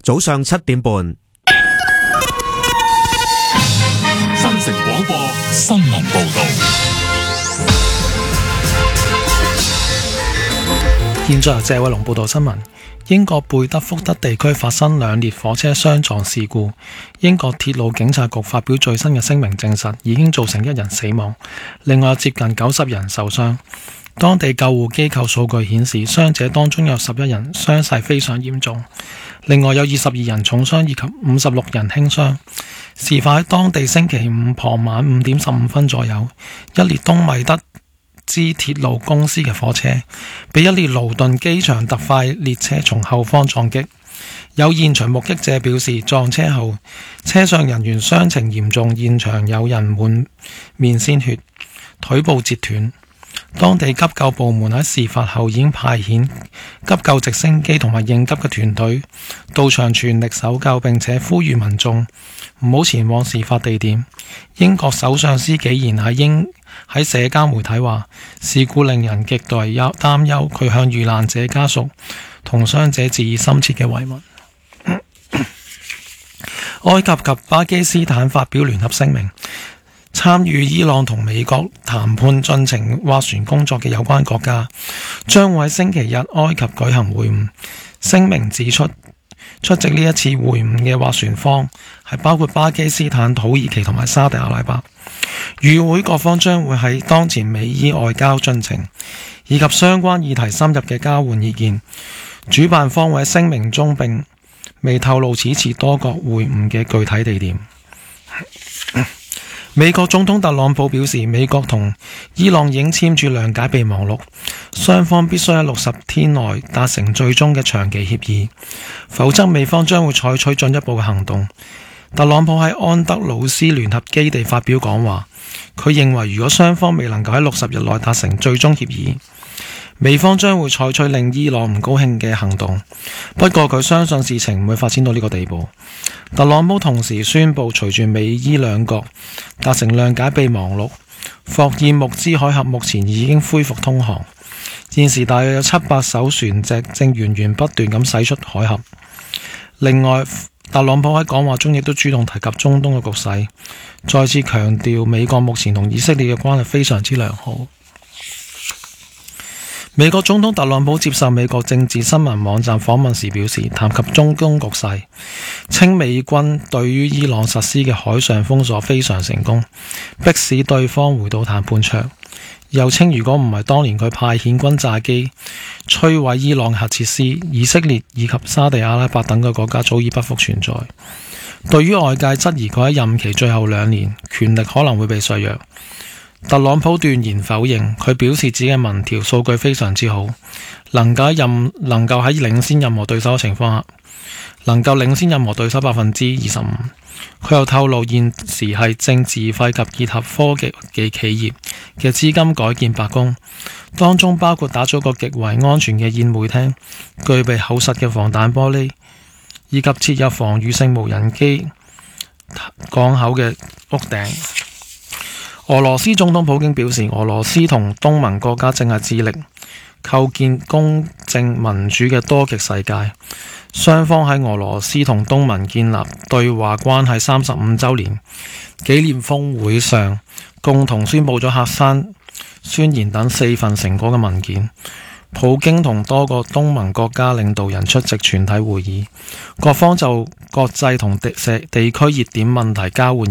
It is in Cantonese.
早上7點半。 新城廣播新聞報道。 現在由謝偉龍報道新聞。英國貝德福德地區發生兩列火車相撞事故，英國鐵路警察局發表最新嘅聲明證實，已經造成1人死亡，另外有接近90人受傷。當地救護機構數據顯示，傷者當中有11人傷勢非常嚴重，另外有22人重傷以及56人輕傷。事發喺當地星期五傍晚5點15分左右，一列東米德茲鐵路公司嘅火車被一列勞頓機場特快列車從後方撞擊。有現場目擊者表示，撞車後車上人員傷情嚴重，現場有人滿面鮮血，腿部折斷。當地急救部門喺事發後已經派遣急救直升機同埋應急嘅團隊到場全力搜救，並且呼籲民眾唔好前往事發地點。英國首相司紀賢喺社交媒體話，事故令人極度擔憂，佢向遇難者家屬同傷者致以深切嘅慰問。埃及及巴基斯坦發表聯合聲明，參與伊朗同美國談判進程斡旋工作嘅有關國家將會喺星期日埃及舉行會晤。聲明指出，出席呢一次會晤嘅斡旋方係包括巴基斯坦、土耳其同埋沙特阿拉伯。與會各方將會喺當前美伊外交進程以及相關議題深入嘅交換意見。主辦方會喺聲明中並未透露此次多國會晤嘅具體地點。美國總統特朗普表示，美國同伊朗已經簽署諒解備忘錄，雙方必須喺60天內達成最終嘅長期協議，否則美方將會採取進一步嘅行動。特朗普喺安德魯斯聯合基地發表講話，佢認為如果雙方未能夠喺60日內達成最終協議，美方將會採取令伊朗唔高興嘅行動。不過佢相信事情唔會發展到呢個地步。特朗普同時宣布，隨住美伊兩國達成諒解備忘錄，霍爾木茲海峽目前已經恢復通航，現時大約有700艘船隻正源源不斷咁駛出海峽。另外，特朗普喺講話中亦都主動提及中東嘅局勢，再次強調美國目前同以色列嘅關係非常之良好。美國總統特朗普接受美國政治新聞網站訪問時表示，談及中東局勢，稱美軍對於伊朗實施嘅海上封鎖非常成功，迫使對方回到談判桌。又稱如果唔係當年佢派遣轟炸機摧毀伊朗核設施，以色列以及沙地阿拉伯等嘅國家早已不復存在。對於外界質疑佢喺任期最後2年權力可能會被削弱，特朗普斷言否認。佢表示自己嘅民調數據非常之好，能夠喺領先任何對手嘅情況下，能夠領先任何對手25%。佢又透露現時係正自費及結合科技企業嘅資金改建白宮，當中包括打造個極為安全嘅宴會廳，具備厚實嘅防彈玻璃，以及設有防禦性無人機港口嘅屋頂。俄羅斯總統普京表示，俄羅斯同東盟國家正係致力構建公正民主嘅多極世界。雙方喺俄羅斯同東盟建立對話關係35週年紀念峰會上，共同宣布咗喀山宣言等4份成果嘅文件。普京同多個東盟國家領導人出席全體會議，各方就國際同地區熱點問題交換